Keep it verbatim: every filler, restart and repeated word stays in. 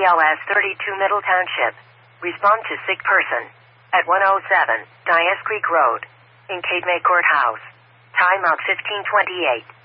L S thirty-two Middle Township. Respond to sick person. At one oh seven, Dias Creek Road. In Cape May Courthouse. Time out fifteen twenty-eight.